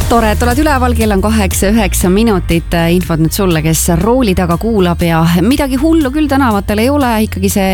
Tore, et oled üleval, kell on 8-9 minutit. Infot nüüd sulle, kes rooli taga kuulab ja midagi hullu küll tänavatel ei ole. Ikkagi see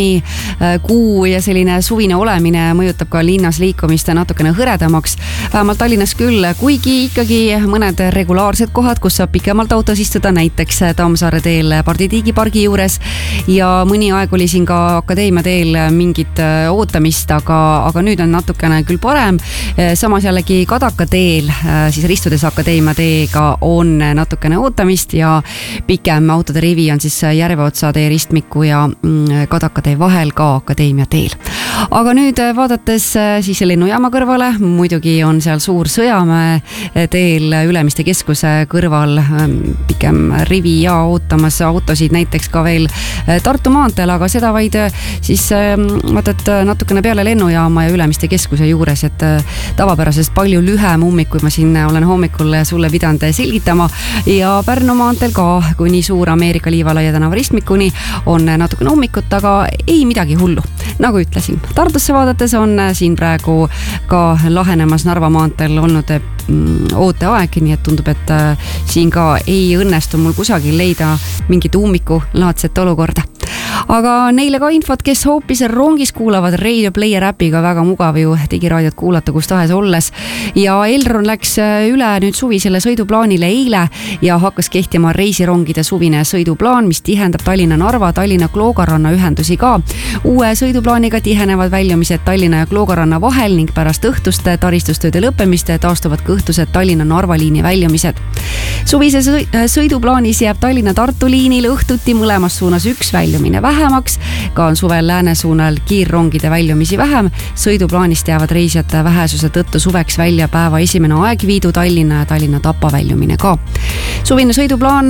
jaanikuu ja selline suvine olemine mõjutab ka linnas liikumist natukene hõredamaks. Vähemalt Tallinnas küll, kuigi ikkagi mõned regulaarsed kohad, kus saab pikemalt autos istuda, näiteks Tammsaare teel Pardi Tiigipargi juures ja mõni aeg oli siin ka Akadeemia teel mingit ootamist, aga nüüd on natukene küll parem. Samas jällegi Kadaka teel, siis ristudes Akadeemia teega on natukene ootamist ja pikem autode rivi on siis Järveotsa tee ristmiku ja Kadaka tee vahel ka Akadeemia teel. Aga nüüd vaadates siis lennujaama kõrvale, muidugi on seal suur Sõjamäe teel Ülemiste keskuse kõrval pikem rivi ja ootamas autosid näiteks ka veel Tartu maanteel, aga seda vaid siis vaatad natukene peale lennujaama ja Ülemiste keskuse juures, et tavapärasest palju lühem ummik, kui ma siin olen hommikul sulle pidanud selgitama ja Pärnu maanteel ka kuni suur Ameerika Liivalaia tänava ristmikuni on natukene ummikut, aga ei midagi hullu. Nagu ütlesin, Tartusse vaadates on siin praegu ka lahenemas Narva maanteel olnud ooteaeg, nii et tundub, et siin ka ei õnnestu mul kusagil leida mingit ummiku laadset olukorda. Aga neile ka infot, kes hoopis rongis kuulavad Radio Player äpiga, väga mugav ju digiraadiot kuulata kus tahes olles. Ja Elron läks üle nüüd suvisele sõiduplaanile eile ja hakkas kehtima reisirongide suvine sõiduplaan, mis tihendab Tallinna-Narva, Tallinna-Kloogaranna ühendusi ka. Uue sõiduplaaniga tihenevad väljumised Tallinna ja Kloogaranna vahel ning pärast õhtuste taristustööde lõppemist taastuvad kõhtused Tallinna-Narva liini väljumised. Suvise sõiduplaanis jääb Tallinna-Tartu liinil õhtuti mõlemas suunas üks väljumine vähemaks, ka on suvel lääne suunal kiirrongide väljumisi vähem. Sõiduplaanist jäävad reisijate vähesuse tõttu suveks välja päeva esimene Aegviidu Tallinna ja Tallinna-Tapa väljumine ka. Suvine sõiduplaan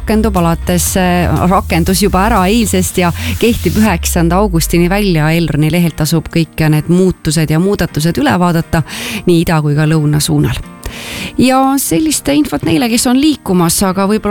rakendus juba ära eilsest ja kehtib 9. augustini välja. Elroni lehelt tasub kõik need muutused ja muudatused üle vaadata nii ida kui ka lõuna suunal. Ja sellist infot neile, kes on liikumas, aga võib-olla